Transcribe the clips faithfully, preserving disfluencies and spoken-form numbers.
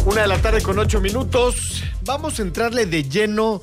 Una de la tarde con ocho minutos. Vamos a entrarle de lleno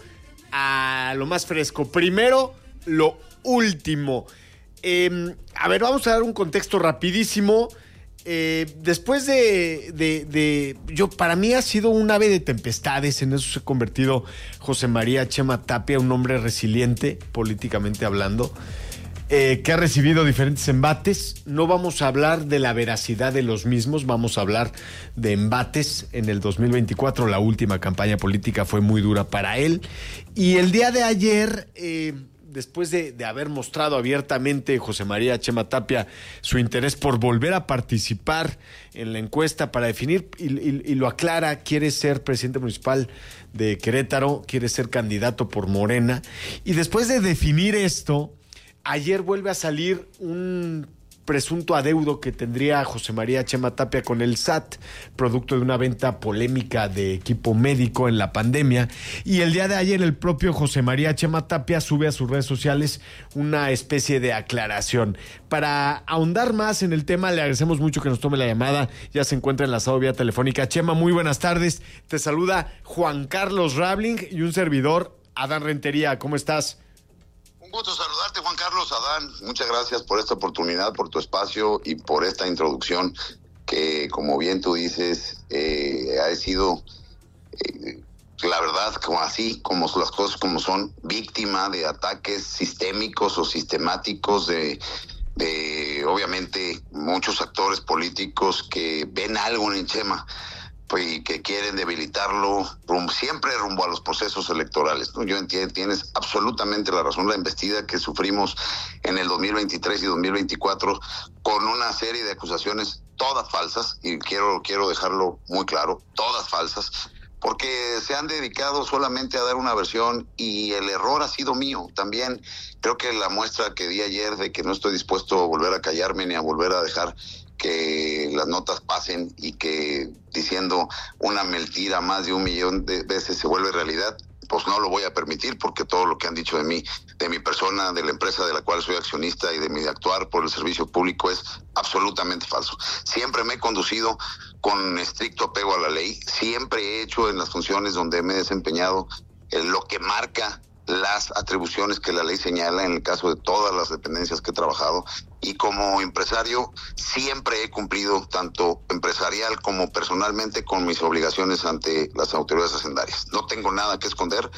a lo más fresco. Primero, lo último. Eh, a ver, vamos a dar un contexto rapidísimo. Eh, después de, de, de... yo Para mí ha sido un ave de tempestades. En eso se ha convertido José María Chema Tapia, un hombre resiliente, políticamente hablando. Eh, que ha recibido diferentes embates. No vamos a hablar de la veracidad de los mismos, vamos a hablar de embates. En el dos mil veinticuatro la última campaña política fue muy dura para él. Y el día de ayer, eh, después de, de haber mostrado abiertamente José María Chema Tapia su interés por volver a participar en la encuesta para definir, y, y, y lo aclara, quiere ser presidente municipal de Querétaro, quiere ser candidato por Morena. Y después de definir esto, ayer vuelve a salir un presunto adeudo que tendría José María Chema Tapia con el S A T, producto de una venta polémica de equipo médico en la pandemia. Y el día de ayer el propio José María Chema Tapia sube a sus redes sociales una especie de aclaración. Para ahondar más en el tema, le agradecemos mucho que nos tome la llamada. Ya se encuentra enlazado vía telefónica. Chema, muy buenas tardes. Te saluda Juan Carlos Rabling y un servidor, Adán Rentería. ¿Cómo estás? Un gusto saludarte, Juan Carlos. Adán, muchas gracias por esta oportunidad, por tu espacio y por esta introducción que, como bien tú dices, eh, ha sido, eh, la verdad, como así, como las cosas como son, víctima de ataques sistémicos o sistemáticos de, de obviamente, muchos actores políticos que ven algo en Chema y que quieren debilitarlo rum, siempre rumbo a los procesos electorales, ¿no? Yo entiendo, tienes absolutamente la razón. La embestida que sufrimos en el dos mil veintitrés y dos mil veinticuatro con una serie de acusaciones todas falsas, y quiero, quiero dejarlo muy claro, todas falsas, porque se han dedicado solamente a dar una versión y el error ha sido mío. También creo que la muestra que di ayer de que no estoy dispuesto a volver a callarme ni a volver a dejar que las notas pasen y que diciendo una mentira más de un millón de veces se vuelve realidad, pues no lo voy a permitir, porque todo lo que han dicho de mí, de mi persona, de la empresa de la cual soy accionista y de mi actuar por el servicio público es absolutamente falso. Siempre me he conducido con estricto apego a la ley, siempre he hecho en las funciones donde me he desempeñado eh, lo que marca las atribuciones que la ley señala en el caso de todas las dependencias que he trabajado, y como empresario siempre he cumplido tanto empresarial como personalmente con mis obligaciones ante las autoridades hacendarias. No tengo nada que esconder.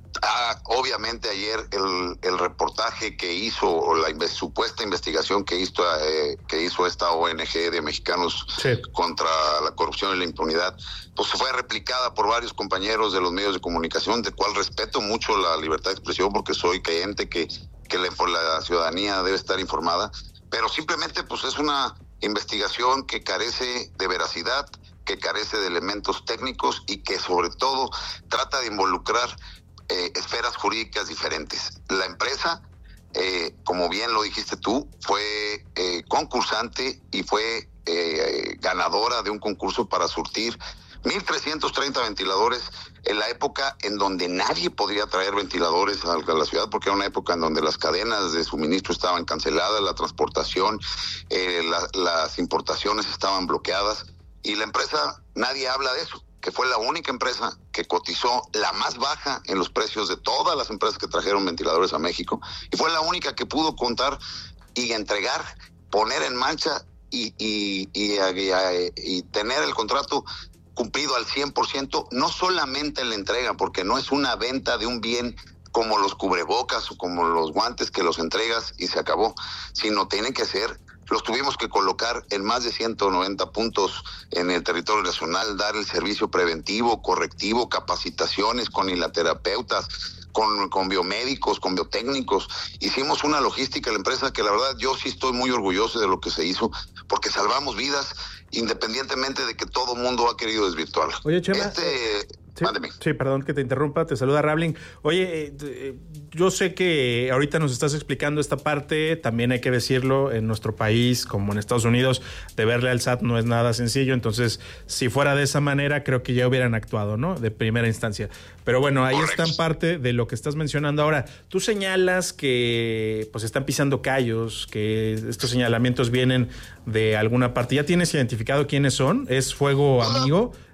Ah, obviamente ayer el, el reportaje que hizo o la inve- supuesta investigación que hizo, eh, que hizo esta O N G de Mexicanos sí. contra la corrupción y la impunidad, pues fue replicada por varios compañeros de los medios de comunicación, de cual respeto mucho la libertad de expresión porque soy creyente que, que la, la ciudadanía debe estar informada, pero simplemente pues es una investigación que carece de veracidad, que carece de elementos técnicos y que sobre todo trata de involucrar Eh, esferas jurídicas diferentes. La empresa, eh, como bien lo dijiste tú, fue eh, concursante y fue eh, ganadora de un concurso para surtir mil trescientos treinta ventiladores en la época en donde nadie podría traer ventiladores a la ciudad, porque era una época en donde las cadenas de suministro estaban canceladas, la transportación, eh, la, las importaciones estaban bloqueadas, y la empresa, nadie habla de eso, que fue la única empresa que cotizó la más baja en los precios de todas las empresas que trajeron ventiladores a México, y fue la única que pudo contar y entregar, poner en marcha y, y, y, y, y tener el contrato cumplido al cien por ciento, no solamente en la entrega, porque no es una venta de un bien como los cubrebocas o como los guantes que los entregas y se acabó, sino tienen que ser, los tuvimos que colocar en más de ciento noventa puntos en el territorio nacional, dar el servicio preventivo, correctivo, capacitaciones con hilaterapeutas, con, con biomédicos, con biotécnicos. Hicimos una logística a la empresa que la verdad yo sí estoy muy orgulloso de lo que se hizo, porque salvamos vidas independientemente de que todo el mundo ha querido desvirtuarla. Oye, Chema, este... Sí, sí, perdón que te interrumpa, te saluda Rabling. Oye, eh, yo sé que ahorita nos estás explicando esta parte, también hay que decirlo, en nuestro país, como en Estados Unidos, de verle al S A T no es nada sencillo, entonces, si fuera de esa manera, creo que ya hubieran actuado, ¿no? De primera instancia. Pero bueno, ahí está en parte de lo que estás mencionando ahora. Tú señalas que pues están pisando callos, que estos señalamientos vienen de alguna parte. ¿Ya tienes identificado quiénes son? ¿Es Fuego Amigo?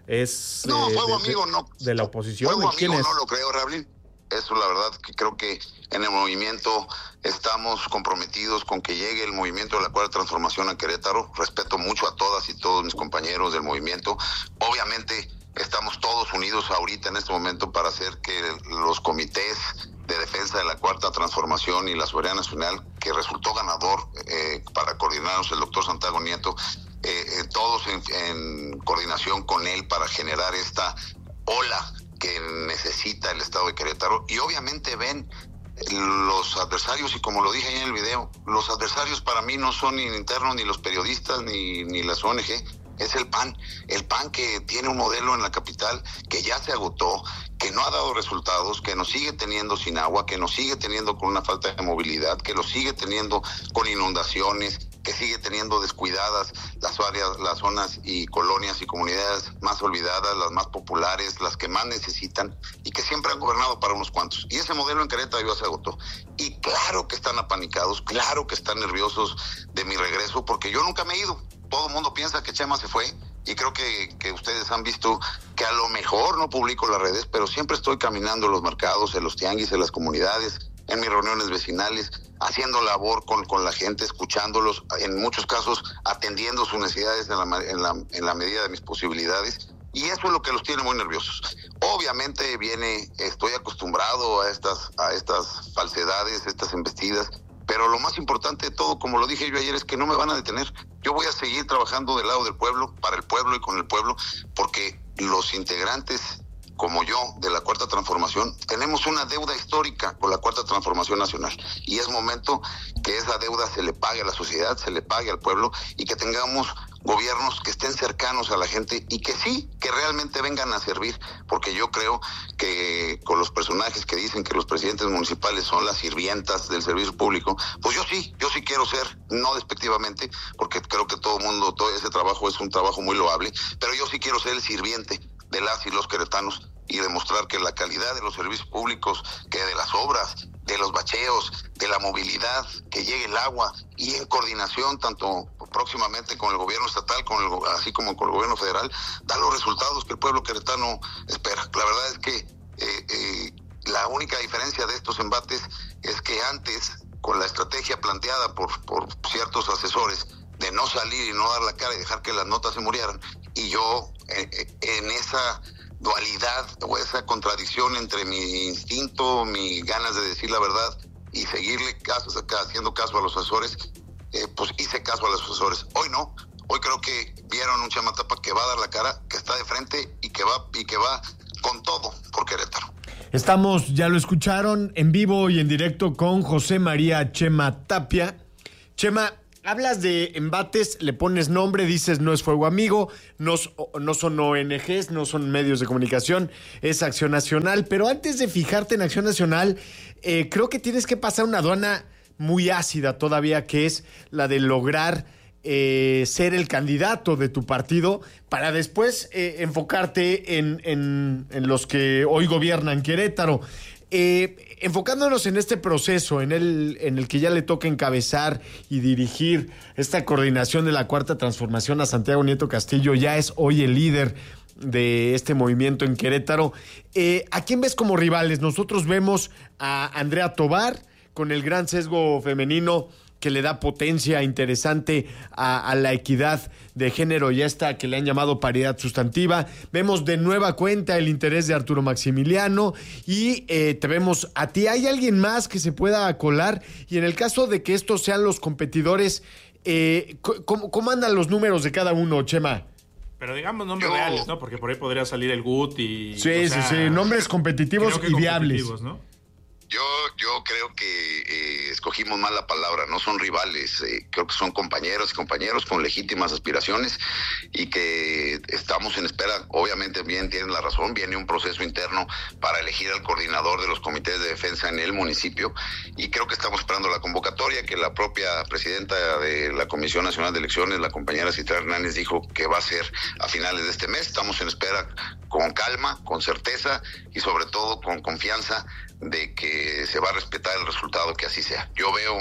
es no, eh, fuego de, amigo, no. de la oposición. Fuego ¿Quién amigo es? no lo creo, Rablin. Eso la verdad que creo que en el movimiento estamos comprometidos con que llegue el movimiento de la Cuarta Transformación a Querétaro. Respeto mucho a todas y todos mis compañeros del movimiento. Obviamente estamos todos unidos ahorita en este momento para hacer que los comités de defensa de la Cuarta Transformación y la Soberanía Nacional, que resultó ganador eh, para coordinarnos el doctor Santiago Nieto, eh, eh, todos en, en coordinación con él para generar esta ola que necesita el estado de Querétaro. Y obviamente ven los adversarios, y como lo dije ahí en el video, los adversarios para mí no son ni internos, ni los periodistas, ni, ni las O N G, es el P A N, el P A N que tiene un modelo en la capital que ya se agotó, que no ha dado resultados, que nos sigue teniendo sin agua, que nos sigue teniendo con una falta de movilidad, que lo sigue teniendo con inundaciones, que sigue teniendo descuidadas las áreas, las zonas y colonias y comunidades más olvidadas, las más populares, las que más necesitan, y que siempre han gobernado para unos cuantos. Y ese modelo en Querétaro ya se agotó. Y claro que están apanicados, claro que están nerviosos de mi regreso, porque yo nunca me he ido. Todo el mundo piensa que Chema se fue, y creo que, que ustedes han visto que a lo mejor no publico las redes, pero siempre estoy caminando en los mercados, en los tianguis, en las comunidades, en mis reuniones vecinales, haciendo labor con, con la gente, escuchándolos, en muchos casos atendiendo sus necesidades en la, en, la, en la medida de mis posibilidades, y eso es lo que los tiene muy nerviosos. Obviamente viene, estoy acostumbrado a estas, a estas falsedades, estas embestidas, pero lo más importante de todo, como lo dije yo ayer, es que no me van a detener. Yo voy a seguir trabajando del lado del pueblo, para el pueblo y con el pueblo, porque los integrantes como yo, de la Cuarta Transformación, tenemos una deuda histórica con la Cuarta Transformación Nacional, y es momento que esa deuda se le pague a la sociedad, se le pague al pueblo, y que tengamos gobiernos que estén cercanos a la gente y que sí, que realmente vengan a servir, porque yo creo que con los personajes que dicen que los presidentes municipales son las sirvientas del servicio público, pues yo sí, yo sí quiero ser, no despectivamente, porque creo que todo el mundo, todo ese trabajo es un trabajo muy loable, pero yo sí quiero ser el sirviente de las y los queretanos y demostrar que la calidad de los servicios públicos, que de las obras, de los bacheos, de la movilidad, que llegue el agua, y en coordinación tanto próximamente con el gobierno estatal, con el, así como con el gobierno federal, da los resultados que el pueblo queretano espera. La verdad es que eh, eh, la única diferencia de estos embates es que antes, con la estrategia planteada por, por ciertos asesores, de no salir y no dar la cara y dejar que las notas se murieran, y yo eh, eh, en esa dualidad o esa contradicción entre mi instinto, mis ganas de decir la verdad y seguirle caso, haciendo caso a los asesores, eh, pues hice caso a los asesores. Hoy no, hoy creo que vieron un Chema Tapa que va a dar la cara, que está de frente y que va y que va con todo por Querétaro. Estamos, ya lo escucharon, en vivo y en directo con José María Chema Tapia. Chema, hablas de embates, le pones nombre, dices no es Fuego Amigo, no, no son O N Ges, no son medios de comunicación, es Acción Nacional. Pero antes de fijarte en Acción Nacional, eh, creo que tienes que pasar una aduana muy ácida todavía, que es la de lograr eh, ser el candidato de tu partido para después eh, enfocarte en, en, en los que hoy gobiernan Querétaro. Eh, enfocándonos en este proceso, en el, en el que ya le toca encabezar y dirigir esta coordinación de la Cuarta Transformación a Santiago Nieto Castillo, ya es hoy el líder de este movimiento en Querétaro. Eh, ¿A quién ves como rivales? Nosotros vemos a Andrea Tobar con el gran sesgo femenino que le da potencia interesante a, a la equidad de género y esta que le han llamado paridad sustantiva. Vemos de nueva cuenta el interés de Arturo Maximiliano y eh, te vemos a ti. ¿Hay alguien más que se pueda colar? Y en el caso de que estos sean los competidores, eh, ¿cómo, ¿cómo andan los números de cada uno, Chema? Pero digamos nombres Yo... reales, ¿no? Porque por ahí podría salir el G U T y... Sí, sí, sí, nombres competitivos y viables. ¿No? Yo, yo creo que eh, escogimos mal la palabra, no son rivales, eh, creo que son compañeros y compañeros con legítimas aspiraciones y que estamos en espera. Obviamente bien tienen la razón, viene un proceso interno para elegir al coordinador de los comités de defensa en el municipio y creo que estamos esperando la convocatoria que la propia presidenta de la Comisión Nacional de Elecciones, la compañera Citra Hernández, dijo que va a ser a finales de este mes. Estamos en espera con calma, con certeza y sobre todo con confianza de que se va a respetar el resultado, que así sea. Yo veo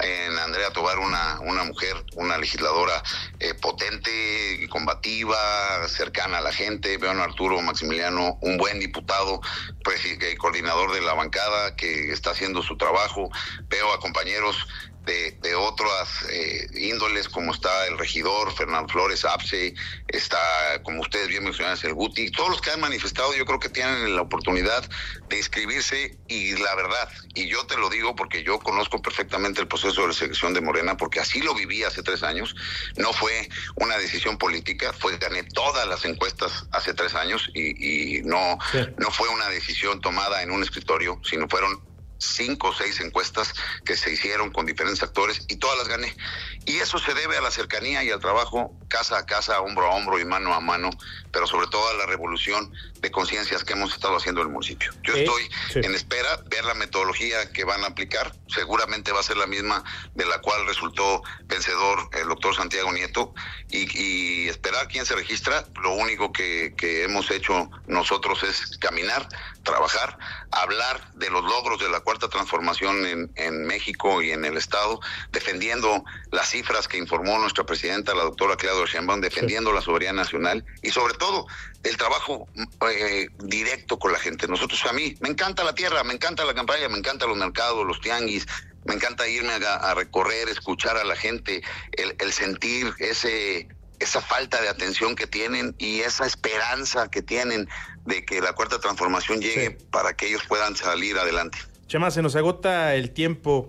en Andrea Tobar una, una mujer, una legisladora eh, potente, combativa, cercana a la gente. Veo a Arturo Maximiliano, un buen diputado, pues, eh, coordinador de la bancada que está haciendo su trabajo. Veo a compañeros de, de otras eh, índoles, como está el regidor Fernando Flores Apse, está, como ustedes bien mencionaron, el Guti. Todos los que han manifestado, yo creo que tienen la oportunidad de inscribirse, y la verdad, y yo te lo digo porque yo conozco perfectamente el proceso de selección de Morena, porque así lo viví hace tres años. No fue una decisión política, fue gané todas las encuestas hace tres años y, y no, sí. no fue una decisión tomada en un escritorio, sino fueron cinco o seis encuestas que se hicieron con diferentes actores y todas las gané. Y eso se debe a la cercanía y al trabajo casa a casa, hombro a hombro y mano a mano, pero sobre todo a la revolución de conciencias que hemos estado haciendo en el municipio. Yo sí, estoy sí. en espera, ver la metodología que van a aplicar. Seguramente va a ser la misma de la cual resultó vencedor el doctor Santiago Nieto, y, y esperar quién se registra. Lo único que, que hemos hecho nosotros es caminar, trabajar, hablar de los logros de la cuarta transformación en, en México y en el Estado, defendiendo las cifras que informó nuestra presidenta, la doctora Claudia Sheinbaum, defendiendo sí. la soberanía nacional y sobre todo el trabajo eh, directo con la gente. Nosotros, a mí, me encanta la tierra, me encanta la campaña, me encantan los mercados, los tianguis, me encanta irme a, a recorrer, escuchar a la gente, el, el sentir ese... esa falta de atención que tienen y esa esperanza que tienen de que la cuarta transformación llegue sí. para que ellos puedan salir adelante. Chema, se nos agota el tiempo.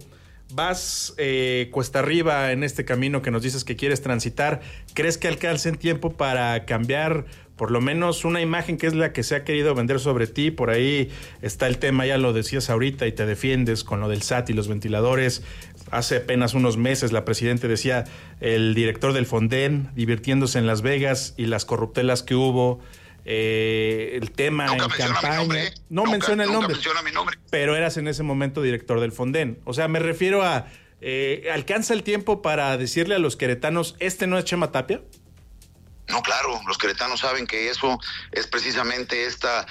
Vas eh, cuesta arriba en este camino que nos dices que quieres transitar. ¿Crees que alcancen tiempo para cambiar por lo menos una imagen que es la que se ha querido vender sobre ti? Por ahí está el tema, ya lo decías ahorita y te defiendes con lo del S A T y los ventiladores. Hace apenas unos meses la presidenta decía el director del Fonden divirtiéndose en Las Vegas y las corruptelas que hubo. Eh, el tema nunca en campaña nombre, ¿eh? no nunca, menciona el nunca nombre menciona mi nombre, pero eras en ese momento director del Fonden. O sea, me refiero a eh, ¿alcanza el tiempo para decirle a los queretanos este no es Chema Tapia? No, claro, los queretanos saben que eso es precisamente esta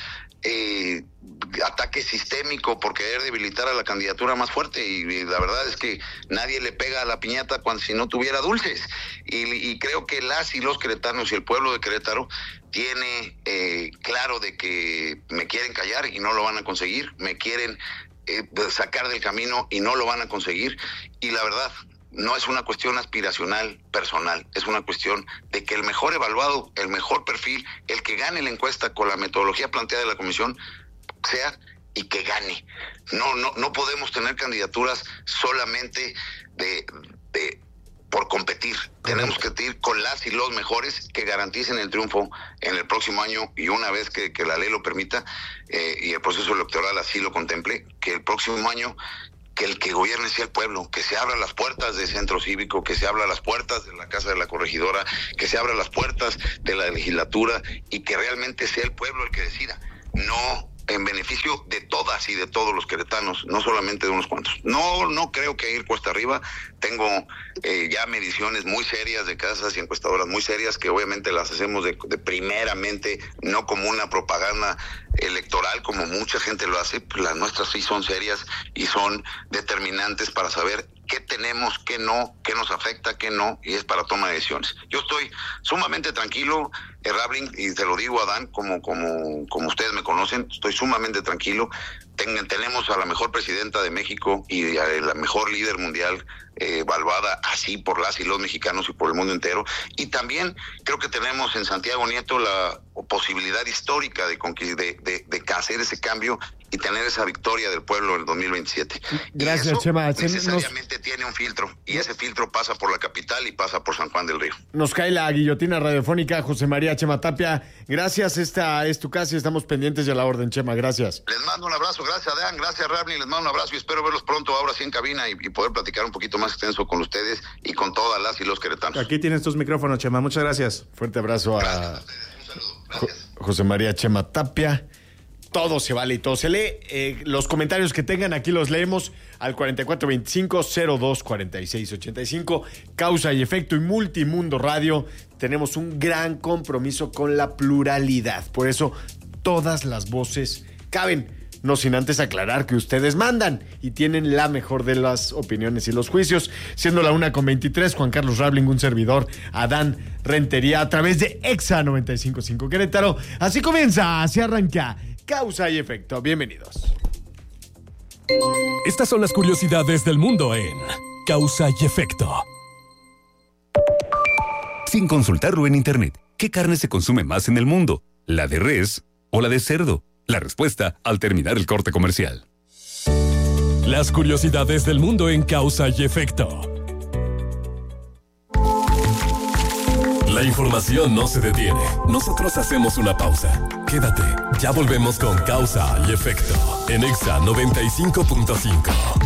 eh, ataque sistémico por querer debilitar a la candidatura más fuerte, y, y la verdad es que nadie le pega a la piñata cuando si no tuviera dulces, y, y creo que las y los queretanos y el pueblo de Querétaro tiene eh, claro de que me quieren callar y no lo van a conseguir, me quieren eh, sacar del camino y no lo van a conseguir, y la verdad no es una cuestión aspiracional personal, es una cuestión de que el mejor evaluado, el mejor perfil, el que gane la encuesta con la metodología planteada de la comisión sea y que gane. No, no, no podemos tener candidaturas solamente de, de por competir. Tenemos que ir con las y los mejores que garanticen el triunfo en el próximo año, y una vez que, que la ley lo permita eh, y el proceso electoral así lo contemple, que el próximo año que el que gobierne sea el pueblo, que se abran las puertas del centro cívico, que se abran las puertas de la Casa de la Corregidora, que se abran las puertas de la legislatura, y que realmente sea el pueblo el que decida, no en beneficio de todas y de todos los queretanos, no solamente de unos cuantos. No, no creo que ir cuesta arriba. Tengo eh, ya mediciones muy serias de casas y encuestadoras muy serias, que obviamente las hacemos de, de primeramente, no como una propaganda electoral como mucha gente lo hace. Las nuestras sí son serias y son determinantes para saber qué tenemos, qué no, qué nos afecta, qué no, y es para toma de decisiones. Yo estoy sumamente tranquilo, eh, Rabling, y te lo digo, Adán, como, como, como ustedes me conocen, estoy sumamente tranquilo. Ten, tenemos a la mejor presidenta de México y a la mejor líder mundial, eh, evaluada así por las y los mexicanos y por el mundo entero. Y también creo que tenemos en Santiago Nieto la posibilidad histórica de, de, de, de hacer ese cambio y tener esa victoria del pueblo en el dos mil veintisiete. Gracias, y eso Chema. necesariamente nos... tiene un filtro, y ese filtro pasa por la capital y pasa por San Juan del Río. Nos cae la guillotina radiofónica. José María Chema Tapia, gracias. Esta es tu casa y estamos pendientes de la orden, Chema. Gracias. Les mando un abrazo. Gracias, Adán. Gracias, Rabni. Les mando un abrazo y espero verlos pronto ahora sí en cabina y, y poder platicar un poquito más extenso con ustedes y con todas las y los queretanos. Aquí tienes tus micrófonos, Chema. Muchas gracias. Fuerte abrazo a, gracias a ustedes. Un saludo. Gracias. Jo- José María Chema Tapia. Todo se vale y todo se lee. Eh, los comentarios que tengan aquí los leemos al cuarenta y cuatro veinticinco cero dos cuarenta y seis ochenta y cinco. Causa y Efecto y Multimundo Radio. Tenemos un gran compromiso con la pluralidad. Por eso todas las voces caben. no sin antes aclarar que ustedes mandan y tienen la mejor de las opiniones y los juicios. Siendo la una con veintitrés, Juan Carlos Rabling, un servidor, Adán Rentería, a través de Exa noventa y cinco punto cinco Querétaro. Así comienza, así arranca Causa y Efecto. Bienvenidos. Estas son las curiosidades del mundo en Causa y Efecto. Sin consultarlo en internet, ¿qué carne se consume más en el mundo? ¿La de res o la de cerdo? La respuesta al terminar el corte comercial. Las curiosidades del mundo en Causa y Efecto. La información no se detiene. Nosotros hacemos una pausa. Quédate, ya volvemos con Causa y Efecto en Exa noventa y cinco punto cinco.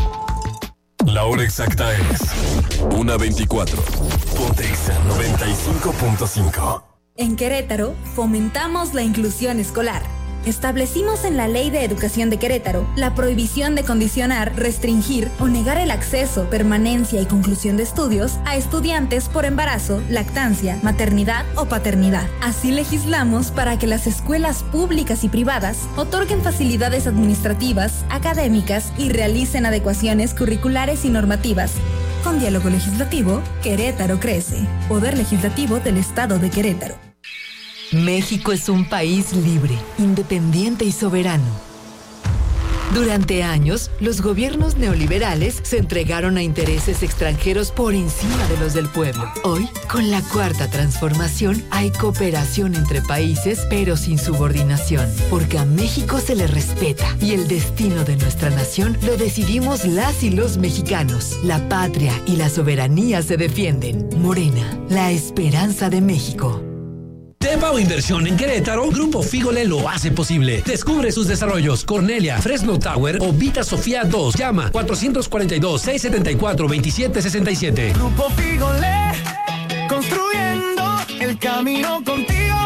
La hora exacta es una veinticuatro. Ponte Exa noventa y cinco punto cinco. En Querétaro, fomentamos la inclusión escolar. Establecimos en la Ley de Educación de Querétaro la prohibición de condicionar, restringir o negar el acceso, permanencia y conclusión de estudios a estudiantes por embarazo, lactancia, maternidad o paternidad. Así legislamos para que las escuelas públicas y privadas otorguen facilidades administrativas, académicas y realicen adecuaciones curriculares y normativas. Con diálogo legislativo, Querétaro crece. Poder Legislativo del Estado de Querétaro. México es un país libre, independiente y soberano. Durante años, los gobiernos neoliberales se entregaron a intereses extranjeros por encima de los del pueblo. Hoy, con la Cuarta Transformación, hay cooperación entre países, pero sin subordinación, porque a México se le respeta y el destino de nuestra nación lo decidimos las y los mexicanos. La patria y la soberanía se defienden. Morena, la esperanza de México. Tepa o inversión en Querétaro, Grupo Fígole lo hace posible. Descubre sus desarrollos: Cornelia, Fresno Tower o Vita Sofía dos. Llama cuatro cuatro dos, seis siete cuatro, dos siete seis siete. Grupo Fígole, construyendo el camino contigo.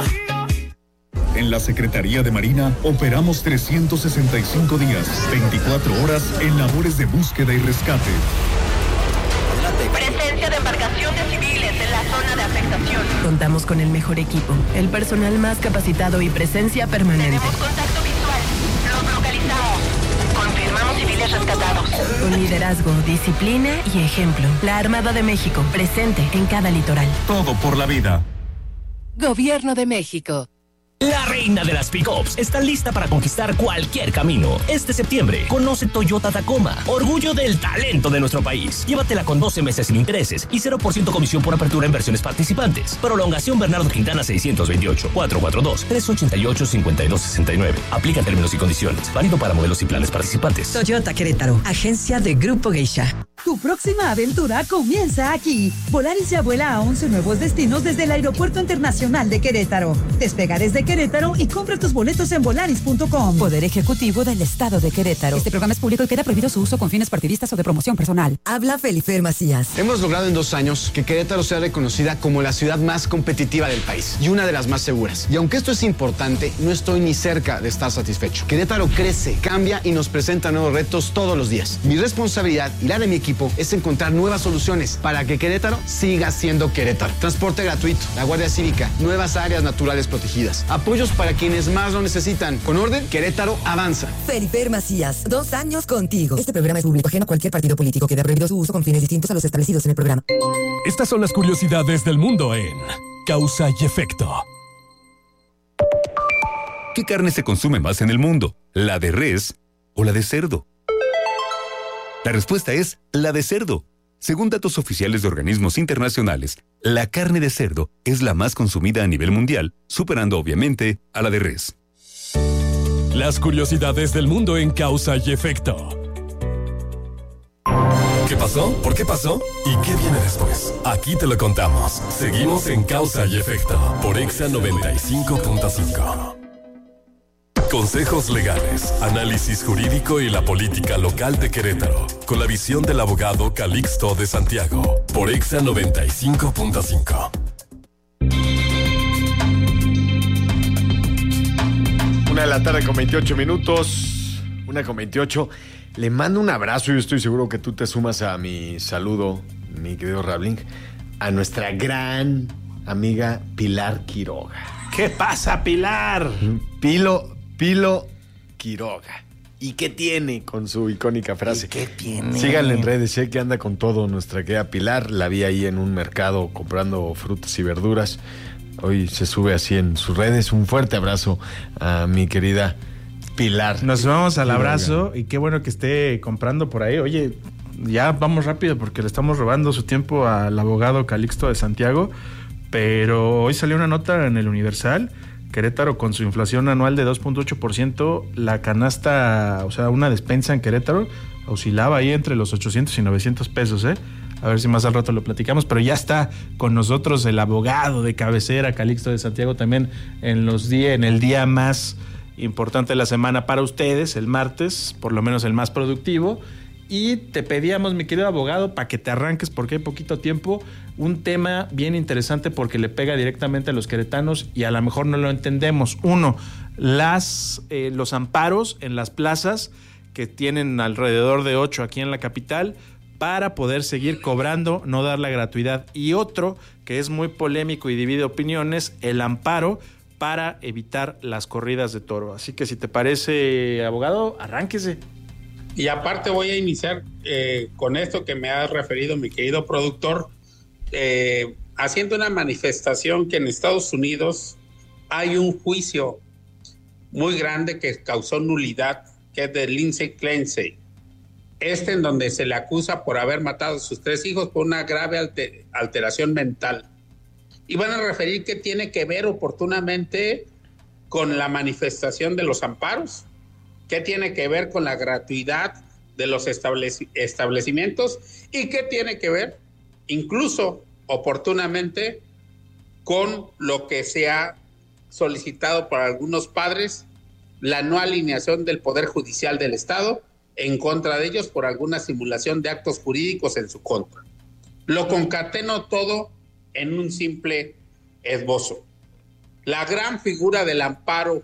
En la Secretaría de Marina operamos trescientos sesenta y cinco días, veinticuatro horas en labores de búsqueda y rescate. Presencia de embarcaciones civiles en la zona de afectación. Contamos con el mejor equipo, el personal más capacitado y presencia permanente. Tenemos contacto visual. Los localizamos. Confirmamos civiles rescatados. Con liderazgo, disciplina y ejemplo. La Armada de México, presente en cada litoral. Todo por la vida. Gobierno de México. La reina de las pick-ups está lista para conquistar cualquier camino. Este septiembre, conoce Toyota Tacoma, orgullo del talento de nuestro país. Llévatela con doce meses sin intereses y cero por ciento comisión por apertura en versiones participantes. Prolongación Bernardo Quintana seiscientos veintiocho, cuatro cuatro dos, tres ocho ocho, cinco dos seis nueve. Aplica términos y condiciones. Válido para modelos y planes participantes. Toyota Querétaro, agencia de Grupo Geisha. Tu próxima aventura comienza aquí. Volaris ya vuela a once nuevos destinos desde el Aeropuerto Internacional de Querétaro. Despega desde Querétaro y compra tus boletos en volaris punto com. Poder Ejecutivo del Estado de Querétaro. Este programa es público y queda prohibido su uso con fines partidistas o de promoción personal. Habla Felifer Macías. Hemos logrado en dos años que Querétaro sea reconocida como la ciudad más competitiva del país y una de las más seguras. Y aunque esto es importante, no estoy ni cerca de estar satisfecho. Querétaro crece, cambia y nos presenta nuevos retos todos los días. Mi responsabilidad y la de mi equipo es encontrar nuevas soluciones para que Querétaro siga siendo Querétaro. Transporte gratuito, la Guardia Cívica, nuevas áreas naturales protegidas, apoyos para quienes más lo necesitan. Con orden, Querétaro avanza. Felifer Macías, dos años contigo. Este programa es público, ajeno a cualquier partido político. Queda prohibido su uso con fines distintos a los establecidos en el programa. Estas son las curiosidades del mundo en Causa y Efecto. ¿Qué carne se consume más en el mundo? ¿La de res o la de cerdo? La respuesta es la de cerdo. Según datos oficiales de organismos internacionales, la carne de cerdo es la más consumida a nivel mundial, superando obviamente a la de res. Las curiosidades del mundo en Causa y Efecto. ¿Qué pasó? ¿Por qué pasó? ¿Y qué viene después? Aquí te lo contamos. Seguimos en Causa y Efecto por Exa noventa y cinco punto cinco. Consejos legales, análisis jurídico y la política local de Querétaro, con la visión del abogado Calixto de Santiago, por Exa noventa y cinco punto cinco. Una de la tarde con veintiocho minutos, una con veintiocho. Le mando un abrazo y yo estoy seguro que tú te sumas a mi saludo, mi querido Rabling, a nuestra gran amiga Pilar Quiroga. ¿Qué pasa, Pilar? Pilo... Pilo Quiroga. ¿Y qué tiene? Con su icónica frase. ¿Y qué tiene? Síganle en redes, sé que anda con todo nuestra querida Pilar. La vi ahí en un mercado comprando frutas y verduras. Hoy se sube así en sus redes. Un fuerte abrazo a mi querida Pilar. Nos vamos al abrazo y qué bueno que esté comprando por ahí. Oye, ya vamos rápido porque le estamos robando su tiempo al abogado Calixto de Santiago, pero hoy salió una nota en el Universal. Querétaro con su inflación anual de dos punto ocho por ciento, la canasta, o sea, una despensa en Querétaro oscilaba ahí entre los ochocientos y novecientos pesos, ¿eh? A ver si más al rato lo platicamos, pero ya está con nosotros el abogado de cabecera, Calixto de Santiago, también en los días, en el día más importante de la semana para ustedes, el martes, por lo menos el más productivo. Y te pedíamos, mi querido abogado, para que te arranques, porque hay poquito tiempo, un tema bien interesante porque le pega directamente a los queretanos y a lo mejor no lo entendemos. Uno, las, eh, los amparos en las plazas, que tienen alrededor de ocho aquí en la capital, para poder seguir cobrando, no dar la gratuidad. Y otro, que es muy polémico y divide opiniones, el amparo para evitar las corridas de toro. Así que si te parece, abogado, arránquese. Y aparte voy a iniciar eh, con esto que me ha referido mi querido productor, eh, haciendo una manifestación que en Estados Unidos hay un juicio muy grande que causó nulidad, que es de Lindsay Clancy. Este en donde se le acusa por haber matado a sus tres hijos por una grave alter, alteración mental. Y van a referir que tiene que ver oportunamente con la manifestación de los amparos. ¿Qué tiene que ver con la gratuidad de los estableci- establecimientos? ¿Y qué tiene que ver, incluso oportunamente, con lo que se ha solicitado por algunos padres, la no alineación del Poder Judicial del Estado en contra de ellos por alguna simulación de actos jurídicos en su contra? Lo concateno todo en un simple esbozo. La gran figura del amparo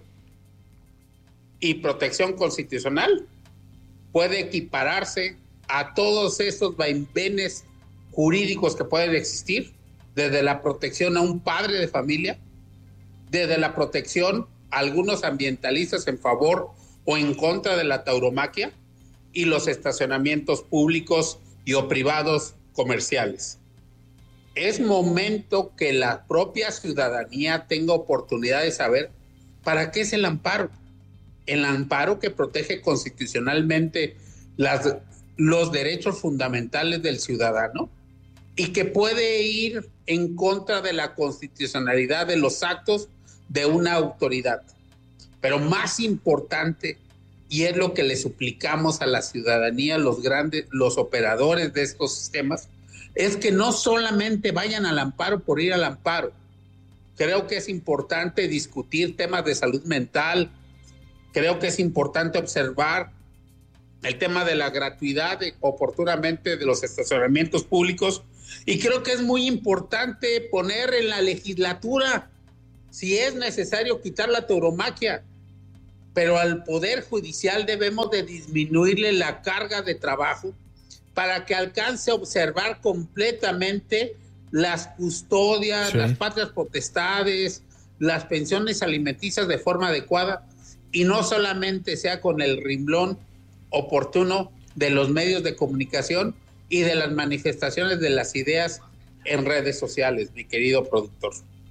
y protección constitucional puede equipararse a todos esos vaivenes jurídicos que pueden existir, desde la protección a un padre de familia, desde la protección a algunos ambientalistas en favor o en contra de la tauromaquia y los estacionamientos públicos y o privados comerciales. Es momento que la propia ciudadanía tenga oportunidad de saber para qué es el amparo. El amparo que protege constitucionalmente las, los derechos fundamentales del ciudadano y que puede ir en contra de la constitucionalidad de los actos de una autoridad. Pero más importante, y es lo que le suplicamos a la ciudadanía, los grandes, los operadores de estos sistemas, es que no solamente vayan al amparo por ir al amparo. Creo que es importante discutir temas de salud mental. Creo que es importante observar el tema de la gratuidad de, oportunamente de los estacionamientos públicos, y creo que es muy importante poner en la legislatura si es necesario quitar la tauromaquia, pero al Poder Judicial debemos de disminuirle la carga de trabajo para que alcance a observar completamente las custodias, sí, las patrias potestades, las pensiones alimenticias de forma adecuada, y no solamente sea con el rimblón oportuno de los medios de comunicación y de las manifestaciones de las ideas en redes sociales, mi querido productor.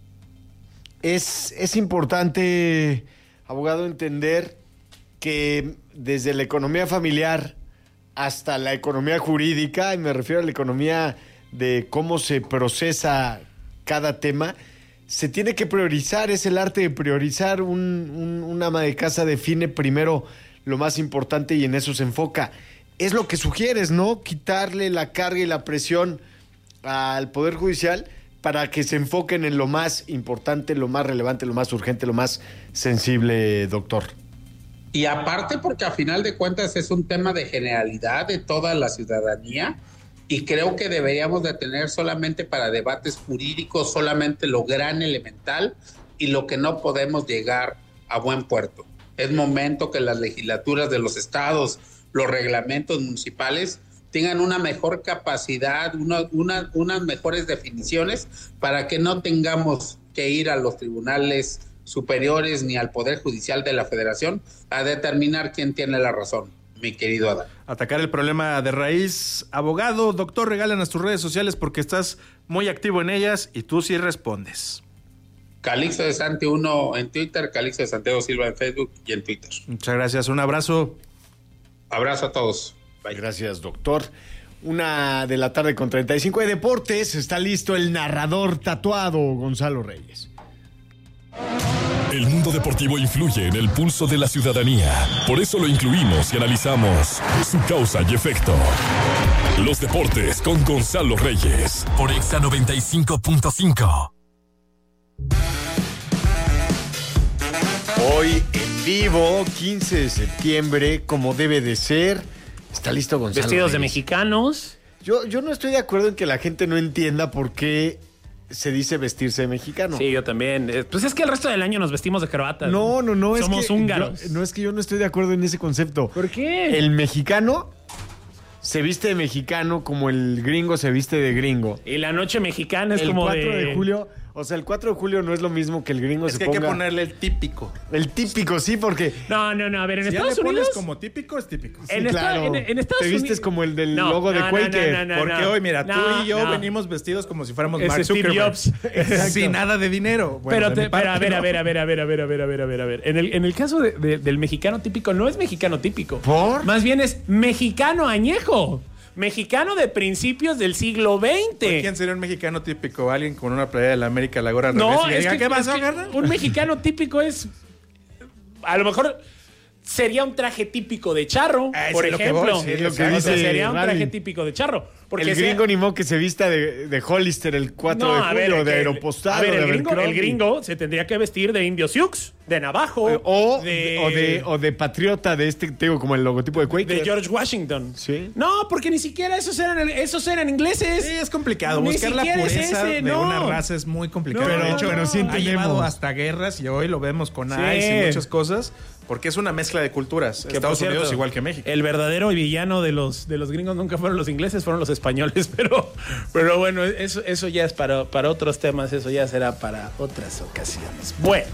Es, es importante, abogado, entender que desde la economía familiar hasta la economía jurídica, y me refiero a la economía de cómo se procesa cada tema, se tiene que priorizar, es el arte de priorizar. Un, un, un ama de casa define primero lo más importante y en eso se enfoca. Es lo que sugieres, ¿no? Quitarle la carga y la presión al Poder Judicial para que se enfoquen en lo más importante, lo más relevante, lo más urgente, lo más sensible, doctor. Y aparte porque a final de cuentas es un tema de generalidad de toda la ciudadanía, y creo que deberíamos de tener solamente para debates jurídicos solamente lo gran elemental y lo que no podemos llegar a buen puerto. Es momento que las legislaturas de los estados, los reglamentos municipales tengan una mejor capacidad, una, una, unas mejores definiciones para que no tengamos que ir a los tribunales superiores ni al Poder Judicial de la Federación a determinar quién tiene la razón, mi querido Adán. Atacar el problema de raíz. Abogado, doctor, regálanos tus redes sociales porque estás muy activo en ellas y tú sí respondes. Calixto de Santi uno en Twitter, Calixto de Santiago Silva en Facebook y en Twitter. Muchas gracias, un abrazo. Abrazo a todos. Bye. Gracias, doctor. Una de la tarde con treinta y cinco de deportes. Está listo el narrador tatuado, Gonzalo Reyes. El mundo deportivo influye en el pulso de la ciudadanía. Por eso lo incluimos y analizamos su causa y efecto. Los deportes con Gonzalo Reyes. Por Exa noventa y cinco punto cinco. Hoy en vivo, quince de septiembre, como debe de ser. Está listo Gonzalo Vestidos Reyes. de mexicanos. Yo, yo no estoy de acuerdo en que la gente no entienda por qué se dice vestirse de mexicano. Sí, yo también. Eh, Pues es que el resto del año nos vestimos de corbata. No, no, no. Somos es que húngaros. yo- no, es que yo no estoy de acuerdo en ese concepto. ¿Por qué? El mexicano se viste de mexicano como el gringo se viste de gringo. Y la noche mexicana es el como cuatro de... de julio, o sea, el cuatro de julio no es lo mismo que el gringo Es se que hay que ponga. ponerle el típico. El típico, sí, porque No, no, no. A ver, en Si ya Estados le pones Unidos... como típico, es típico. Sí, en, esta- claro. en- en Estados Te vistes Unidos- como el del No, logo de no, no, Quaker. no, no, no, Porque no. hoy, mira, No, tú y yo no. venimos vestidos como si fuéramos Es Mark Steve Zuckerberg. Jobs. Exacto. Sin nada de dinero. Bueno, pero, de te- mi parte, pero a ver, no. a ver, a ver, a ver, a ver, a ver, a ver, a ver, a ver. En el, en el caso de- de- del mexicano típico, no es mexicano típico. ¿Por? Más bien es mexicano añejo. Mexicano de principios del siglo veinte. ¿Quién sería un mexicano típico? Alguien con una playera de la América, la gorra al No, revés, y es diga, que, ¿qué es pasó, que carnal? un mexicano típico es... A lo mejor sería un traje típico de charro, Ah, por es lo que ejemplo. voy, sí, es lo O que sea, dice sería un traje Rally. típico de charro. Porque el sea- gringo ni modo que se vista de, de Hollister el cuatro No, de a ver, julio, de que- Aeropostal. A ver, o de el gringo, el Abercrombie. gringo se tendría que vestir de indio sioux, de navajo, Eh, O de, de, o, de, o de patriota de este, te digo, como el logotipo de Quaker. de George Washington. Sí. No, porque ni siquiera esos eran, esos eran ingleses. Sí, es complicado. Ni Buscar la siquiera es pureza ese, de no. una raza es muy complicado. No, de hecho, pero sí ha entendemos. llevado hasta guerras y hoy lo vemos con Sí. ICE y muchas cosas, porque es una mezcla de culturas. Que, Estados por Unidos cierto, igual que México. El verdadero villano de los, de los gringos nunca fueron los ingleses, fueron los españoles. Pero, pero bueno, eso, eso ya es para, para otros temas, eso ya será para otras ocasiones. Bueno,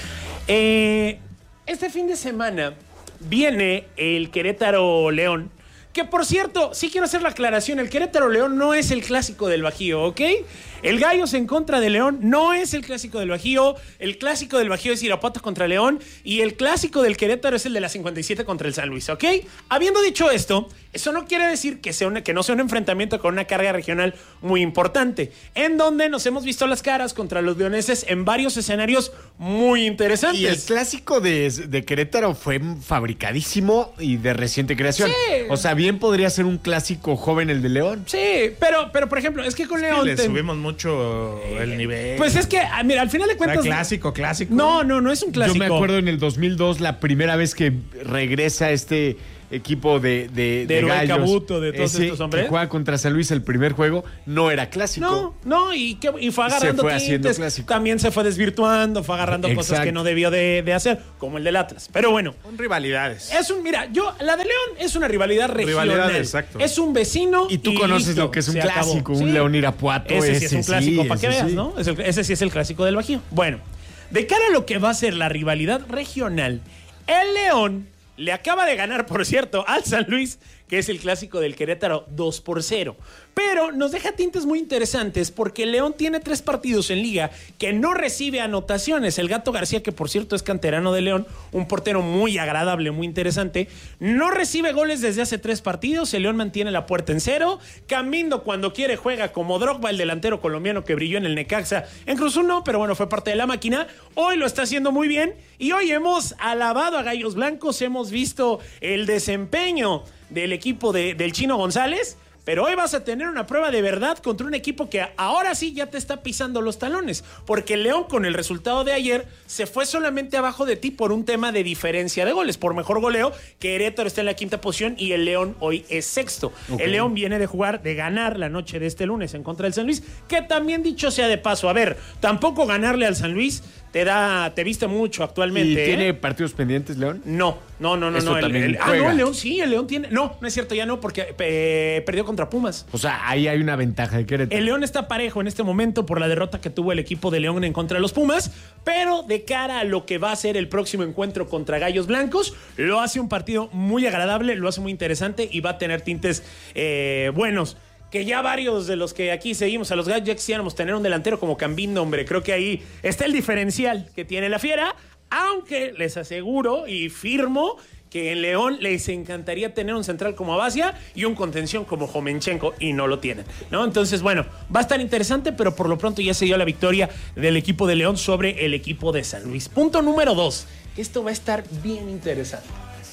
eh, este fin de semana viene el Querétaro León. Que por cierto, sí quiero hacer la aclaración, el Querétaro León no es el clásico del Bajío, ¿ok? El Gallos en contra de León no es el clásico del Bajío, el clásico del Bajío es Irapuato contra León y el clásico del Querétaro es el de la cincuenta y siete contra el San Luis, ¿ok? Habiendo dicho esto, eso no quiere decir que, sea una, que no sea un enfrentamiento con una carga regional muy importante, en donde nos hemos visto las caras contra los leoneses en varios escenarios muy interesantes. Y el clásico de, de Querétaro fue fabricadísimo y de reciente creación. Sí. O sea, bien podría ser un clásico joven el de León. Sí, pero, pero por ejemplo, es que con Sí, León... le ten- subimos mucho el nivel. Pues es que, ah, mira, al final de O sea, cuentas... clásico, clásico. No, no, no es un clásico. Yo me acuerdo en el dos mil dos, la primera vez que regresa este equipo de, de, De Rubén gallos, Cabuto, de todos ese estos hombres. que juega contra San Luis el primer juego, no era clásico. No, no, y, que, y fue Se agarrando fue haciendo tintes, clásico. también se fue desvirtuando, fue agarrando cosas Exacto. que no debió de, de hacer, como el del Atlas. Pero bueno, Son rivalidades. es un, mira, yo, la de León es una rivalidad regional. Rivalidad, exacto. Es un vecino Y tú conoces listo, lo que es un se clásico, acabó. un Sí. León Irapuato. Ese sí es un ese clásico, sí, para que ese veas, sí. ¿no? Es el- ese sí es el clásico del Bajío. Bueno, de cara a lo que va a ser la rivalidad regional, el León le acaba de ganar, por cierto, al San Luis, que es el clásico del Querétaro, dos por cero. Pero nos deja tintes muy interesantes porque León tiene tres partidos en liga que no recibe anotaciones. El Gato García, que por cierto es canterano de León, un portero muy agradable, muy interesante, no recibe goles desde hace tres partidos. El León mantiene la puerta en cero. Cambindo cuando quiere juega como Drogba, el delantero colombiano que brilló en el Necaxa. En Cruz Azul no, pero bueno, fue parte de la máquina. Hoy lo está haciendo muy bien y hoy hemos alabado a Gallos Blancos, hemos visto el desempeño del equipo de, del Chino González. Pero hoy vas a tener una prueba de verdad contra un equipo que ahora sí ya te está pisando los talones. Porque León, con el resultado de ayer, se fue solamente abajo de ti por un tema de diferencia de goles. Por mejor goleo, Querétaro está en la quinta posición y el León hoy es sexto. Okay. El León viene de jugar, de ganar la noche de este lunes en contra del San Luis. Que también, dicho sea de paso, a ver, tampoco ganarle al San Luis te da, te viste mucho actualmente. ¿Y tiene ¿eh? partidos pendientes, León? No, no, no, no. Esto no el, también el, ah, juega. no, el León sí, el León tiene. No, no es cierto, ya no, porque eh, perdió contra Pumas. O sea, ahí hay una ventaja de Querétaro. El León está parejo en este momento por la derrota que tuvo el equipo de León en contra de los Pumas, pero de cara a lo que va a ser el próximo encuentro contra Gallos Blancos, lo hace un partido muy agradable, lo hace muy interesante y va a tener tintes eh, buenos. Que ya varios de los que aquí seguimos a los Gallos ya quisiéramos tener un delantero como Cambindo, hombre. Creo que ahí está el diferencial que tiene la Fiera, aunque les aseguro y firmo que en León les encantaría tener un central como Abacia y un contención como Jomenchenko, y no lo tienen, ¿no? Entonces, bueno, va a estar interesante, pero por lo pronto ya se dio la victoria del equipo de León sobre el equipo de San Luis. Punto número dos. Esto va a estar bien interesante.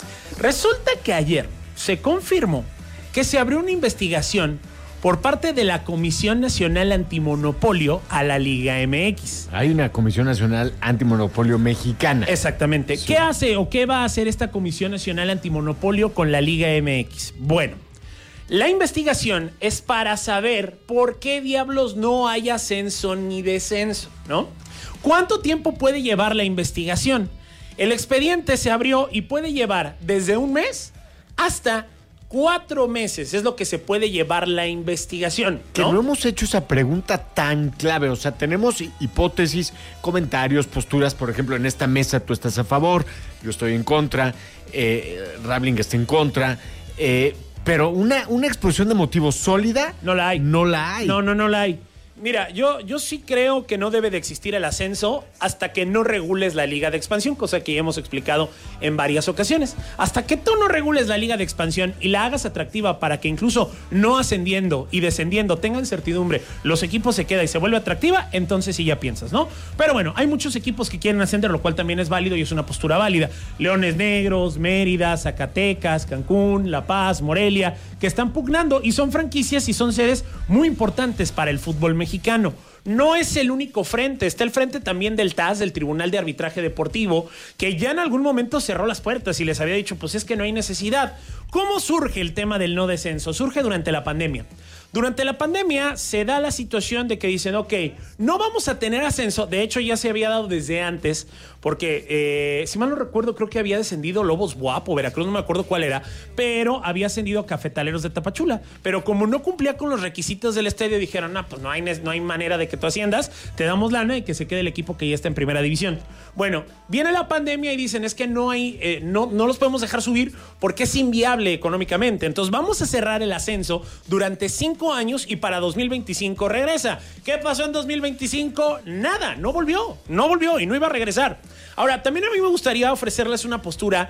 Resulta que ayer se confirmó que se abrió una investigación por parte de la Comisión Nacional Antimonopolio a la Liga M X. Hay una Comisión Nacional Antimonopolio mexicana. Exactamente. Sí. ¿Qué hace o qué va a hacer esta Comisión Nacional Antimonopolio con la Liga M X? Bueno, la investigación es para saber por qué diablos no hay ascenso ni descenso, ¿no? ¿Cuánto tiempo puede llevar la investigación? El expediente se abrió y puede llevar desde un mes hasta cuatro meses, es lo que se puede llevar la investigación, ¿no? Que no hemos hecho esa pregunta tan clave, o sea, tenemos hipótesis, comentarios, posturas, por ejemplo, en esta mesa tú estás a favor, yo estoy en contra, eh, Rabling está en contra, eh, pero una, una exposición de motivos sólida... No la hay. No la hay. No, no, no la hay. Mira, yo, yo sí creo que no debe de existir el ascenso hasta que no regules la liga de expansión, cosa que ya hemos explicado en varias ocasiones. Hasta que tú no regules la liga de expansión y la hagas atractiva para que incluso no ascendiendo y descendiendo tengan certidumbre, los equipos se quedan y se vuelve atractiva, entonces sí ya piensas, ¿no? Pero bueno, hay muchos equipos que quieren ascender, lo cual también es válido y es una postura válida. Leones Negros, Mérida, Zacatecas, Cancún, La Paz, Morelia, que están pugnando y son franquicias y son sedes muy importantes para el fútbol mexicano. Mexicano. No es el único frente, está el frente también del T A S, del Tribunal de Arbitraje Deportivo, que ya en algún momento cerró las puertas y les había dicho, pues es que no hay necesidad. ¿Cómo surge el tema del no descenso? Surge durante la pandemia. Durante la pandemia se da la situación de que dicen, ok, no vamos a tener ascenso. De hecho, ya se había dado desde antes, porque eh, si mal no recuerdo, creo que había descendido Lobos Guapo, Veracruz, no me acuerdo cuál era, pero había ascendido Cafetaleros de Tapachula. Pero como no cumplía con los requisitos del estadio, dijeron, no, pues no hay, no hay manera de que tú asciendas, te damos lana y que se quede el equipo que ya está en primera división. Bueno, viene la pandemia y dicen, es que no hay, eh, no, no los podemos dejar subir porque es inviable económicamente. Entonces vamos a cerrar el ascenso durante cinco años y para dos mil veinticinco regresa. ¿Qué pasó en dos mil veinticinco? Nada, no volvió, no volvió y no iba a regresar. Ahora, también a mí me gustaría ofrecerles una postura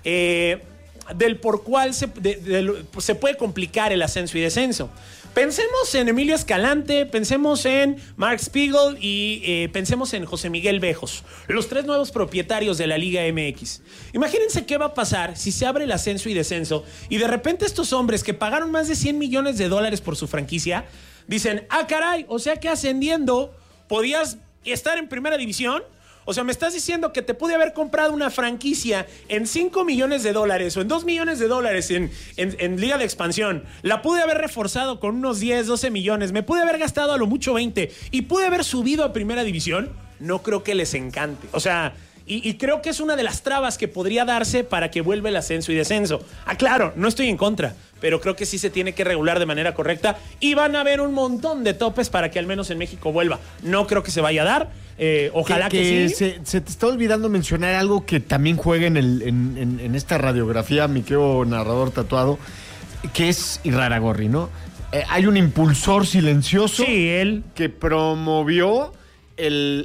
eh, del por cuál se, de, de, se puede complicar el ascenso y descenso. Pensemos en Emilio Escalante, pensemos en Mark Spiegel y eh, pensemos en José Miguel Bejos, los tres nuevos propietarios de la Liga M X. Imagínense qué va a pasar si se abre el ascenso y descenso y de repente estos hombres que pagaron más de cien millones de dólares por su franquicia dicen, ah caray, o sea que ascendiendo podías estar en primera división. O sea, me estás diciendo que te pude haber comprado una franquicia en cinco millones de dólares o en dos millones de dólares en, en, en Liga de Expansión. La pude haber reforzado con unos diez, doce millones. Me pude haber gastado a lo mucho veinte y pude haber subido a primera división. No creo que les encante. O sea, y, y creo que es una de las trabas que podría darse para que vuelva el ascenso y descenso. Ah, claro, no estoy en contra, pero creo que sí se tiene que regular de manera correcta y van a haber un montón de topes para que al menos en México vuelva. No creo que se vaya a dar. Eh, ojalá que, que, que sí. Se, se te está olvidando mencionar algo que también juega en, el, en, en, en esta radiografía, mi querido narrador tatuado, que es Iraragorri, ¿no? Eh, hay un impulsor silencioso sí, él. que promovió el,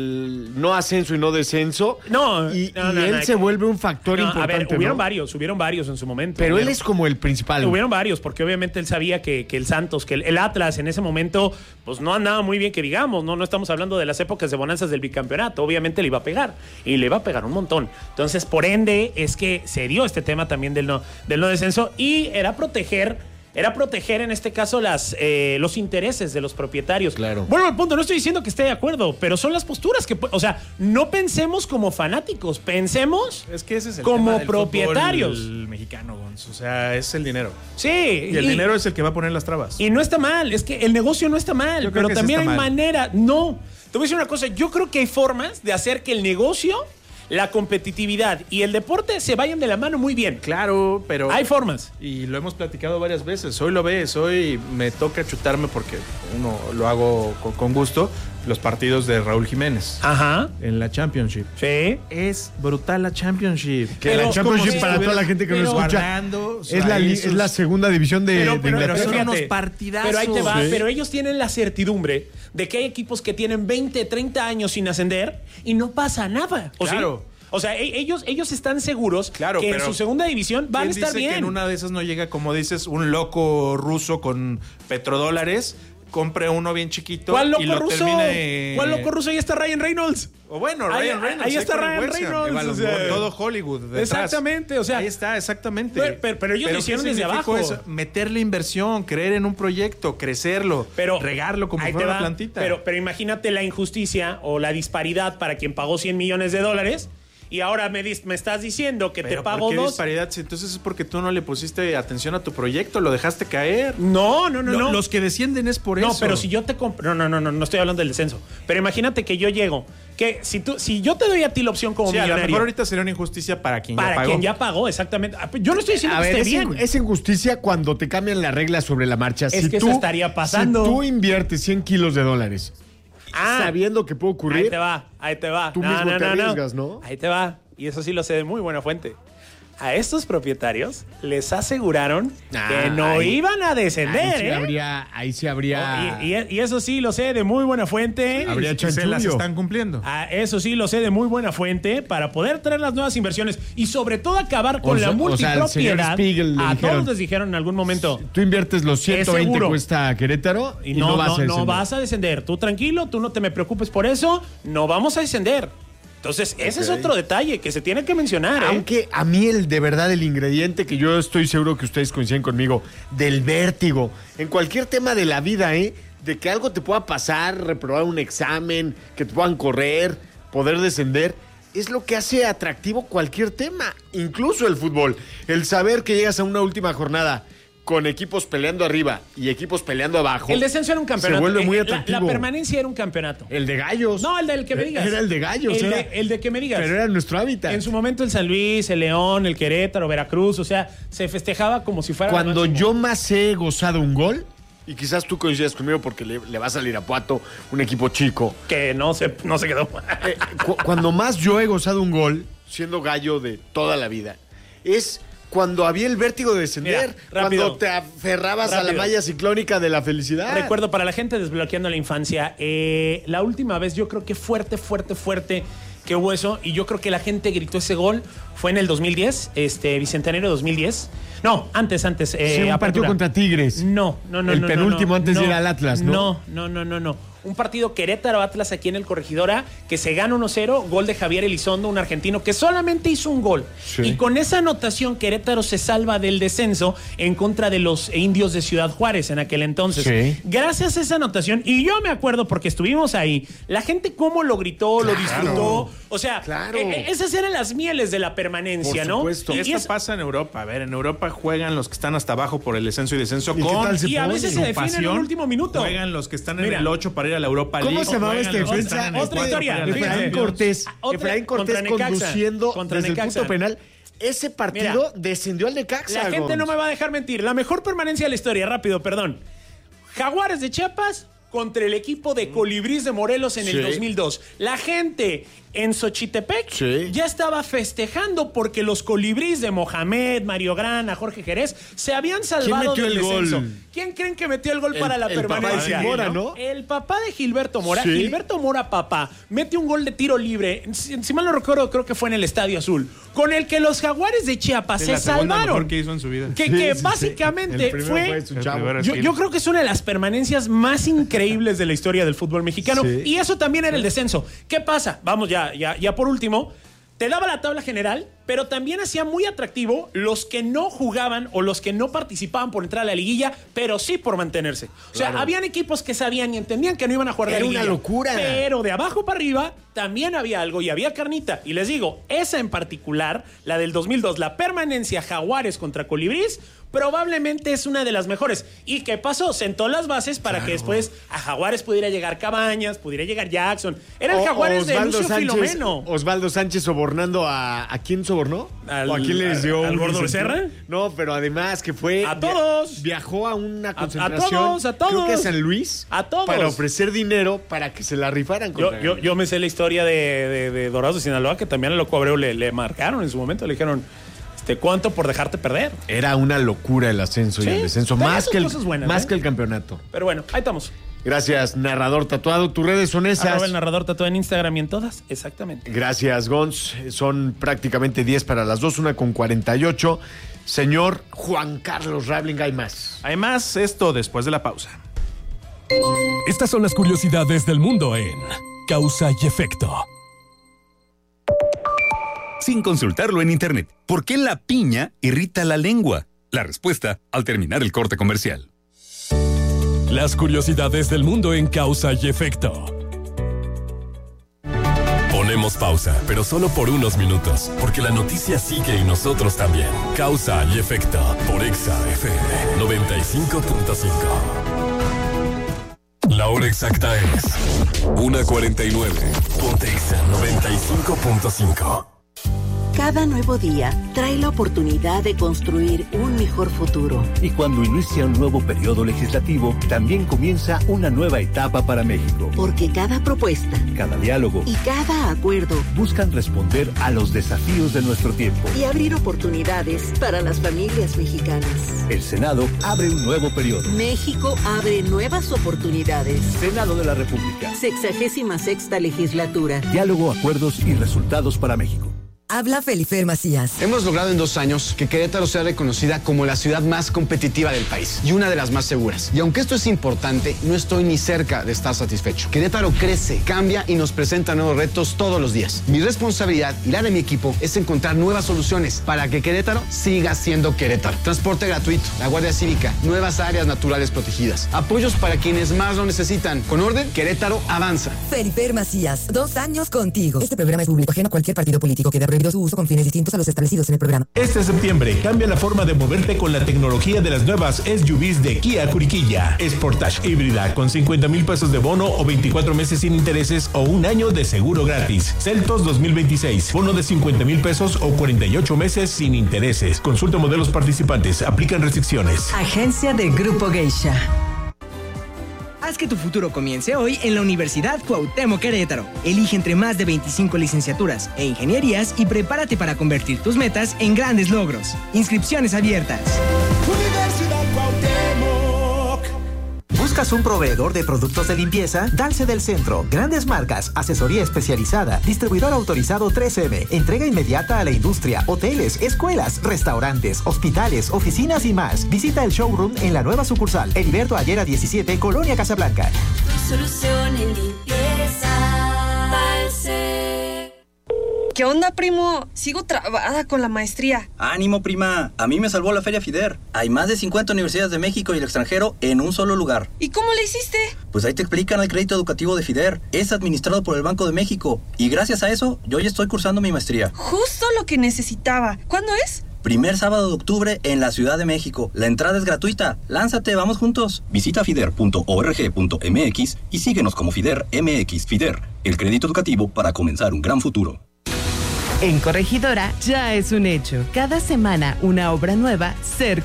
el no ascenso y no descenso. No, y, no, y no, él no, se no, vuelve un factor no, importante. A ver, hubieron ¿no? varios, hubieron varios en su momento. Pero hubieron, él es como el principal. Hubieron varios, porque obviamente él sabía que, que el Santos, que el, el Atlas en ese momento, pues no andaba muy bien que digamos, ¿no? No estamos hablando de las épocas de bonanzas del bicampeonato. Obviamente le iba a pegar, y le iba a pegar un montón. Entonces, por ende, es que se dio este tema también del no, del no descenso, y era proteger... Era proteger en este caso las, eh, los intereses de los propietarios. Claro. Bueno, al punto, no estoy diciendo que esté de acuerdo, pero son las posturas que... O sea, no pensemos como fanáticos, pensemos es que ese es el como tema del propietarios. fútbol mexicano, Gonz. O sea, es el dinero. Sí. Y el y, dinero es el que va a poner las trabas. Y no está mal, es que el negocio no está mal, pero también sí hay mal. manera... No... te voy a decir una cosa, yo creo que hay formas de hacer que el negocio, la competitividad y el deporte se vayan de la mano muy bien. Claro, pero... Hay formas. Y lo hemos platicado varias veces. Hoy lo ves, hoy me toca chutarme porque uno lo hago con, con gusto, los partidos de Raúl Jiménez. Ajá. En la Championship. Sí. Es brutal la Championship. Que pero, la Championship, para toda la gente que nos escucha, o sea, es, la, es la segunda división de, pero, de pero, Inglaterra. Pero son unos partidazos. Pero ahí te va. Sí. Pero ellos tienen la certidumbre de que hay equipos que tienen veinte, treinta años sin ascender y no pasa nada. ¿O claro. Sí? O sea, ellos, ellos están seguros claro, que en su segunda división van a estar dice bien. Que en una de esas no llega, como dices, un loco ruso con petrodólares, compre uno bien chiquito. ¿Cuál loco y lo ruso? termine... ¿Cuál loco ruso? Ahí está Ryan Reynolds. O bueno, ahí, Ryan Reynolds. Ahí está Ryan Reynolds. O sea, todo Hollywood detrás. Exactamente, o sea. Ahí está, exactamente. Pero, pero, pero ellos pero lo hicieron desde abajo. Eso? Meterle inversión, creer en un proyecto, crecerlo, pero, regarlo como fuera una plantita. Pero, pero imagínate la injusticia o la disparidad para quien pagó cien millones de dólares. Y ahora me, me estás diciendo que pero te pago ¿por qué dos. disparidad? Entonces es porque tú no le pusiste atención a tu proyecto, lo dejaste caer. No, no, no, Lo, no. Los que descienden es por no, eso. No, pero si yo te compro. No, no, no, no, no estoy hablando del descenso. Pero imagínate que yo llego. Que si tú, si yo te doy a ti la opción como sí, millonario. A lo mejor ahorita sería una injusticia para quien para ya pagó. Para quien ya pagó, exactamente. Yo no estoy diciendo a que ver, esté es bien. In, es injusticia cuando te cambian las reglas sobre la marcha. Es si que tú, eso estaría pasando. Si tú inviertes cien kilos de dólares ah, sabiendo que puede ocurrir. Ahí te va, ahí te va. Tú no, mismo no, te no, arriesgas, ¿no? ¿no? Ahí te va. Y eso sí lo sé de muy buena fuente. A estos propietarios les aseguraron ah, que no ahí, iban a descender. Ahí sí ¿eh? habría. Ahí sí habría oh, y, y, y eso sí lo sé de muy buena fuente. Sí, habría chanchullo. Se las están cumpliendo. Ah, eso sí lo sé de muy buena fuente para poder traer las nuevas inversiones y sobre todo acabar con o la so, multipropiedad. O sea, a dijeron, todos les dijeron en algún momento. Tú inviertes los ciento veinte cuesta Querétaro y, y no, no, vas, no, a no vas a descender. Tú tranquilo, tú no te me preocupes por eso. No vamos a descender. Entonces, ese okay. es otro detalle que se tiene que mencionar. ¿eh? Aunque a mí el de verdad el ingrediente que yo estoy seguro que ustedes coinciden conmigo, del vértigo, en cualquier tema de la vida, ¿eh? De que algo te pueda pasar, reprobar un examen, que te puedan correr, poder descender, es lo que hace atractivo cualquier tema, incluso el fútbol. El saber que llegas a una última jornada con equipos peleando arriba y equipos peleando abajo. El descenso era un campeonato. Se vuelve muy atractivo. La, la permanencia era un campeonato. El de gallos. No, el del que me digas. Era el de gallos. El, era, de, el de que me digas. Pero era nuestro hábitat. En su momento el San Luis, el León, el Querétaro, Veracruz, o sea, se festejaba como si fuera... Cuando yo más he gozado un gol, y quizás tú coincidas conmigo porque le, le vas al Irapuato, un equipo chico. Que no se, no se quedó. eh, cu cuando más yo he gozado un gol, siendo gallo de toda la vida, es... cuando había el vértigo de descender, Mira, cuando te aferrabas rápido. a la malla ciclónica de la felicidad. Recuerdo para la gente desbloqueando la infancia, eh, la última vez yo creo que fuerte, fuerte, fuerte que hubo eso, y yo creo que la gente gritó ese gol, fue en el dos mil diez, este Bicentenario dos mil diez. No, antes, antes. Eh, sí, un apertura. partido contra Tigres. No, no, no. El no, penúltimo no, antes no, de ir al Atlas, ¿no? No, no, no, no, no. Un partido Querétaro-Atlas aquí en el Corregidora, que se gana uno cero, gol de Javier Elizondo, un argentino que solamente hizo un gol. Sí. Y con esa anotación Querétaro se salva del descenso en contra de los indios de Ciudad Juárez en aquel entonces. Sí. Gracias a esa anotación, y yo me acuerdo porque estuvimos ahí, la gente cómo lo gritó, claro. lo disfrutó. O sea, claro. eh, esas eran las mieles de la permanencia, por ¿no? Supuesto. Y, y esto es... pasa en Europa. A ver, en Europa juegan los que están hasta abajo por el descenso y descenso ¿Y con y a veces se definen en el último minuto. Juegan los que están en Mira, el ocho para ir a la Europa ¿Cómo League. se llamaba este defensa? Otra historia. Efraín Cortés. Efraín Cortés conduciendo contra desde Necaxa. el punto penal. Ese partido Mira, descendió al Necaxa. La gente no me va a dejar mentir. La mejor permanencia de la historia, rápido, perdón. Jaguares de Chiapas contra el equipo de Colibrís de Morelos en sí. el dos mil dos. La gente en Xochitepec sí. ya estaba festejando porque los Colibrís de Mohamed, Mario Grana, Jorge Jerez se habían salvado del el descenso. Gol? ¿Quién creen que metió el gol el, para la el permanencia? Papá de Mora, ¿no? El papá de Gilberto Mora. Sí. Gilberto Mora, papá, mete un gol de tiro libre. Si, si mal no recuerdo, creo que fue en el Estadio Azul. Con el que los Jaguares de Chiapas sí, se salvaron. Que hizo en su vida. Que, sí, que sí, básicamente sí. fue. fue yo, yo creo que es una de las permanencias más increíbles de la historia del fútbol mexicano. Sí. Y eso también era el descenso. ¿Qué pasa? Vamos ya, ya, ya por último. Te daba la tabla general pero también hacía muy atractivo los que no jugaban o los que no participaban por entrar a la liguilla, pero sí por mantenerse. O sea, Claro. habían equipos que sabían y entendían que no iban a jugar la Era liguilla. una locura. Pero de abajo para arriba también había algo y había carnita. Y les digo, esa en particular, la del dos mil dos, la permanencia Jaguares contra Colibrís, probablemente es una de las mejores. ¿Y qué pasó? Sentó las bases para que después a Jaguares pudiera llegar Cabañas, pudiera llegar Jackson. Era el O- Jaguares de Osvaldo Lucio Sánchez, Filomeno. Osvaldo Sánchez sobornando a... ¿A quién sobornó? Al- ¿O a quién les dio? al- al un Gordo incentivo? Becerra. No, pero además que fue... A todos. Viajó a una A- a concentración. todos, a todos. Creo que a San Luis. A todos. Para ofrecer dinero para que se la rifaran. Yo, contra- yo, yo me sé la historia de, de, de Dorados de Sinaloa, que también a Loco Abreu le, le marcaron en su momento. Le dijeron, este, ¿cuánto por dejarte perder? Era una locura el ascenso Sí, y el descenso. tenía Más, sus que el, cosas buenas, más ¿eh? que el campeonato. Pero bueno, ahí estamos. Gracias, narrador tatuado. Tus redes son esas. Arroba el narrador tatuado en Instagram y en todas. Exactamente. Gracias, Gonz. Son prácticamente diez para las dos, una con cuarenta y ocho. Señor Juan Carlos Rabling, hay más. Hay más, esto después de la pausa. Estas son las curiosidades del mundo en Causa y Efecto. Sin consultarlo en internet, ¿por qué la piña irrita la lengua? La respuesta al terminar el corte comercial. Las curiosidades del mundo en Causa y Efecto. Ponemos pausa, pero solo por unos minutos, porque la noticia sigue y nosotros también. Causa y Efecto por Exa F M noventa y cinco punto cinco. La hora exacta es una cuarenta y nueve. Ponte Exa noventa y cinco punto cinco. Cada nuevo día trae la oportunidad de construir un mejor futuro. Y cuando inicia un nuevo periodo legislativo, también comienza una nueva etapa para México. Porque cada propuesta Cada diálogo y cada acuerdo buscan responder a los desafíos de nuestro tiempo. y abrir oportunidades para las familias mexicanas. El Senado abre un nuevo periodo. México abre nuevas oportunidades. Senado de la República. Sexagésima sexta legislatura. Diálogo, acuerdos y resultados para México. Habla Felifer Macías. Hemos logrado en dos años que Querétaro sea reconocida como la ciudad más competitiva del país y una de las más seguras. Y aunque esto es importante, no estoy ni cerca de estar satisfecho. Querétaro crece, cambia y nos presenta nuevos retos todos los días. Mi responsabilidad y la de mi equipo es encontrar nuevas soluciones para que Querétaro siga siendo Querétaro. Transporte gratuito, la Guardia Cívica, nuevas áreas naturales protegidas, apoyos para quienes más lo necesitan. Con orden, Querétaro avanza. Felifer Macías, dos años contigo. Este programa es público ajeno a cualquier partido político que haya prohibido su uso con fines distintos a los establecidos en el programa. Este septiembre cambia la forma de moverte con la tecnología de las nuevas S U Vs de Kia Curiquilla. Sportage híbrida con cincuenta mil pesos de bono o veinticuatro meses sin intereses o un año de seguro gratis. Celtos dos mil veintiséis, bono de cincuenta mil pesos o cuarenta y ocho meses sin intereses. Consulta modelos participantes, aplican restricciones. Agencia de Grupo Geisha. Haz que tu futuro comience hoy en la Universidad Cuauhtémoc Querétaro. Elige entre más de veinticinco licenciaturas e ingenierías y prepárate para convertir tus metas en grandes logros. Inscripciones abiertas. Universidad Cuauhtémoc. ¿Buscas un proveedor de productos de limpieza? Dalce del Centro. Grandes marcas, asesoría especializada, distribuidor autorizado tres eme, entrega inmediata a la industria, hoteles, escuelas, restaurantes, hospitales, oficinas y más. Visita el showroom en la nueva sucursal, Heriberto Ayera diecisiete, Colonia Casablanca. Tu solución en limpieza, Dalce. ¿Qué onda, primo? Sigo trabada con la maestría. Ánimo, prima. A mí me salvó la Feria FIDER. Hay más de cincuenta universidades de México y el extranjero en un solo lugar. ¿Y cómo le hiciste? Pues ahí te explican el crédito educativo de FIDER. Es administrado por el Banco de México. Y gracias a eso, yo ya estoy cursando mi maestría. Justo lo que necesitaba. ¿Cuándo es? Primer sábado de octubre en la Ciudad de México. La entrada es gratuita. Lánzate, vamos juntos. Visita fider punto org punto mx y síguenos como FIDER M X. FIDER, el crédito educativo para comenzar un gran futuro. En Corregidora ya es un hecho. Cada semana una obra nueva cerca